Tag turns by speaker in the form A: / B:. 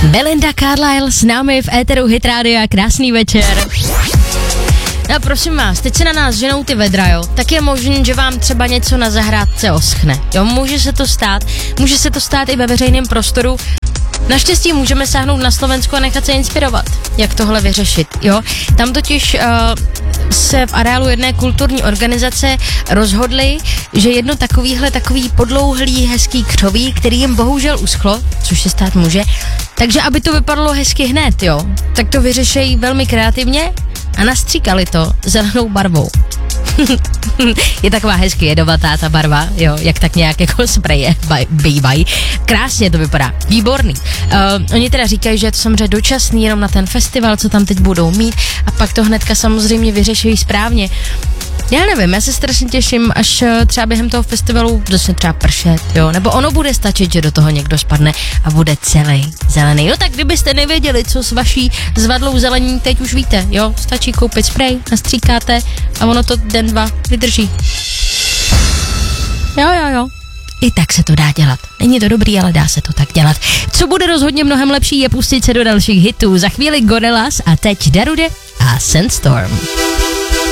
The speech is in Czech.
A: Belinda Carlisle s námi v éteru Hit Radio a krásný večer. No prosím vás, teď se na nás ženou ty vedra, jo, tak je možné, že vám třeba něco na zahrádce oschne, jo, může se to stát i ve veřejném prostoru. Naštěstí můžeme sáhnout na Slovensku a nechat se inspirovat, jak tohle vyřešit, jo. Tam totiž se v areálu jedné kulturní organizace rozhodli, že jedno takový podlouhlý, hezký křoví, který jim bohužel uschlo, což se stát může, takže aby to vypadalo hezky hned, jo, tak to vyřešejí velmi kreativně a nastříkali to zelenou barvou. Je taková hezky jedovatá ta barva, jo, jak tak nějak jako spreje bývají. Krásně to vypadá, výborný. Oni teda říkají, že je to samozřejmě dočasný, jenom na ten festival, co tam teď budou mít, a pak to hnedka samozřejmě vyřešují správně. Já nevím, já se strašně těším, až třeba během toho festivalu začne třeba pršet, jo, nebo ono bude stačit, že do toho někdo spadne a bude celý zelený. No tak kdybyste nevěděli, co s vaší zvadlou zelení, teď už víte, jo, stačí koupit sprej, nastříkáte a ono to den, dva vydrží. Jo. I tak se to dá dělat. Není to dobrý, ale dá se to tak dělat. Co bude rozhodně mnohem lepší, je pustit se do dalších hitů. Za chvíli Gorillaz a teď Darude a Sandstorm.